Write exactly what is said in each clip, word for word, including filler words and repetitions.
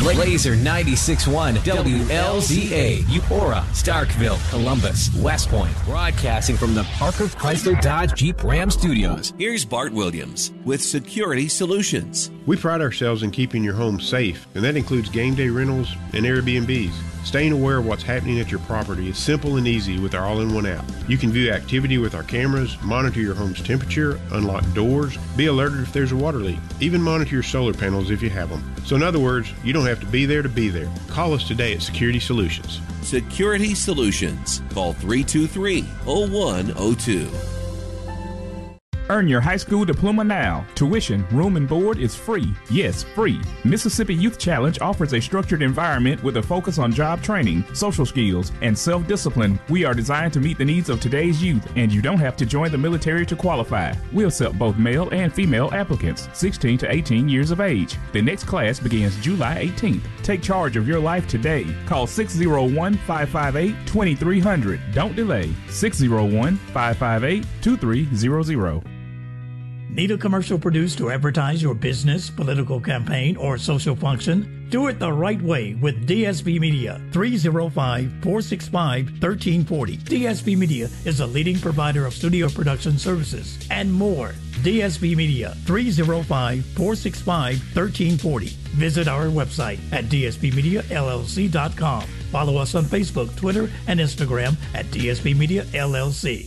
Laser ninety-six point one W L Z A, Eupora, Starkville, Columbus, West Point, broadcasting from the Parker Chrysler Dodge Jeep Ram Studios. Here's Bart Williams with Security Solutions. We pride ourselves in keeping your home safe, and that includes game day rentals and Airbnbs. Staying aware of what's happening at your property is simple and easy with our all-in-one app. You can view activity with our cameras, monitor your home's temperature, unlock doors, be alerted if there's a water leak, even monitor your solar panels if you have them. So in other words, you don't have to be there to be there. Call us today at Security Solutions. Security Solutions. Call three two three, oh one oh two. Earn your high school diploma now. Tuition, room, and board is free. Yes, free. Mississippi Youth Challenge offers a structured environment with a focus on job training, social skills, and self-discipline. We are designed to meet the needs of today's youth, and you don't have to join the military to qualify. We accept both male and female applicants, sixteen to eighteen years of age. The next class begins July eighteenth. Take charge of your life today. Call six oh one, five five eight, two three zero zero. Don't delay. six oh one, five five eight, two three zero zero. Need a commercial produced to advertise your business, political campaign, or social function? Do it the right way with D S B Media, three oh five, four six five, one three four oh. D S B Media is a leading provider of studio production services and more. D S B Media, three oh five, four six five, one three four oh. Visit our website at d s b media l l c dot com. Follow us on Facebook, Twitter, and Instagram at D S B Media L L C.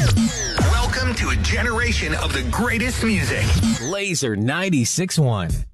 Welcome to a generation of the greatest music. Laser ninety-six point one.